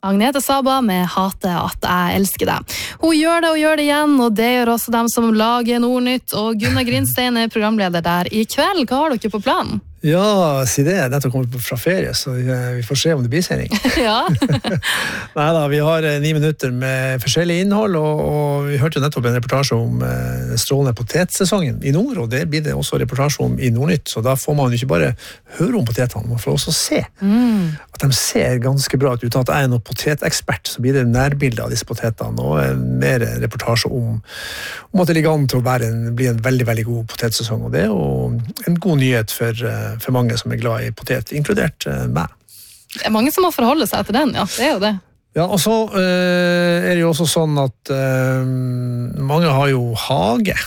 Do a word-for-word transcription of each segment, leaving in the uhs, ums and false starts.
Agnete Saba med Hate at jeg elsker deg. Hun gjør det og gjør det igjen, og det gjør også dem som lager Nordnytt, og Gunnar Grinstein er programleder der i kveld. Hva har dere på planen? Ja, si det. Jeg er nettopp kommet fra ferie, så vi får se om det blir sending. Ja. Neida, vi har ni minutter med forskjellig innhold, og, og vi hørte jo nettopp en reportasje om eh, strålende potetsesongen i nord, og det blir det også reportasje om i Nordnytt, så da får man ikke bare høre om potetene, man får også se mm. at de ser ganske bra ut. Uten at jeg er noen potetekspert, så blir det nærbilder av disse potetene, og en mer reportasje om, om at det ligger an til å være en, bli en veldig, veldig god potetsesong, og det er jo en god nyhet for for mange som er glad i potet, inkludert uh, meg. Det er mange som må forholde seg til den, ja, det er jo det. Ja, og så uh, er det jo også sånn at uh, mange har jo hage,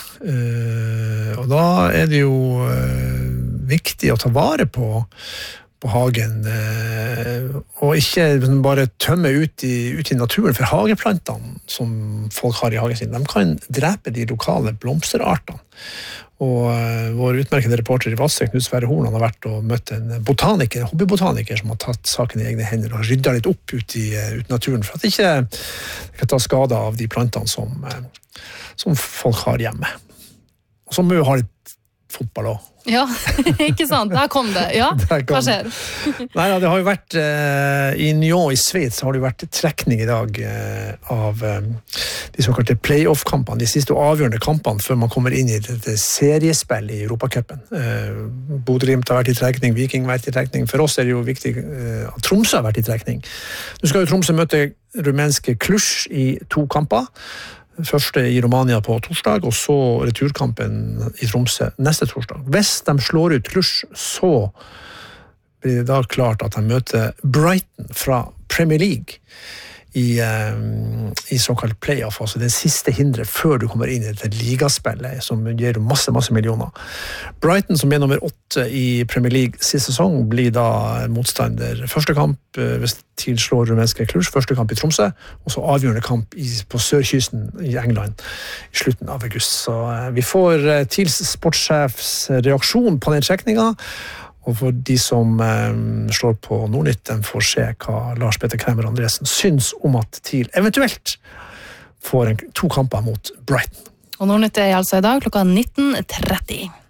uh, og da er det jo uh, viktig å ta vare på på hagen, uh, og ikke bare tømme ut i, ut i naturen, for hageplantene som folk har i hagen sin, de kan drepe de lokale blomsterartene. Og uh, vår utmerkede reporter i Vadsø, Knut Sverre Horn, han har vært og møtt en botaniker, en hobbybotaniker som har tatt saken i egne hender og ryddet litt opp ut i, uh, ut i naturen, for at det ikke kan ta skade av de plantene som, uh, som folk har hjemme. Og så må vi ha litt fotball også. Ja, ikke sant? Der kom det. Ja, hva skjer? Nei, ja, det har jo vært uh, i Nyon i Sveits har det jo vært trekning i dag uh, av um, de såkalte playoff-kampene, de siste avgjørende kampene før man kommer inn i det seriespill i Europacupen. Uh, Bodø/Glimt har vært i trekning, Viking har vært i trekning. For oss er det jo viktig uh, at Tromsø har vært i trekning. Nå skal jo Tromsø møte rumenske Cluj i to kamper. Første i Romania på torsdag, og så returkampen i Tromsø neste torsdag. Hvis de slår ut Cluj, så blir det da klart at de møter Brighton fra Premier League i, um, i såkalt playoff, altså det siste hindret før du kommer inn i dette ligaspillet som gir masse, masse millioner. Brighton, som er nummer åtte i Premier League siste sesong, blir da motstander. Første kamp hvis TIL slår rumenske Cluj, første kamp i Tromsø, og så avgjørende kamp i, på sørkysten i England i slutten av august. Så uh, vi får uh, TILs sportssjefs reaksjon på den trekningen, og for de som eh, slår på Nordnytt, de får se hva Lars Petter Kremer Andresen syns om at TIL eventuelt får en, to kamper mot Brighton. Og Nordnytt er altså i dag klokka nitten tretti.